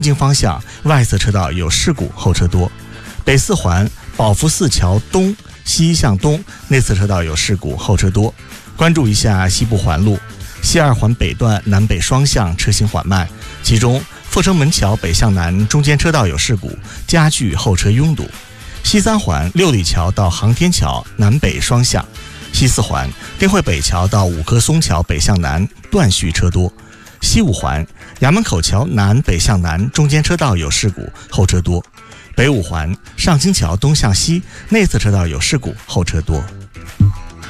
京方向外侧车道有事故，后车多。北四环宝福寺桥东西向东内侧车道有事故，后车多。关注一下西部环路，西二环北段南北双向车行缓慢，其中阜成门桥北向南中间车道有事故，加剧后车拥堵。西三环六里桥到航天桥南北双向，西四环丁汇北桥到五棵松桥北向南断续车多。西五环衙门口桥南北向南中间车道有事故，后车多。北五环上清桥东向西内侧车道有事故，后车多。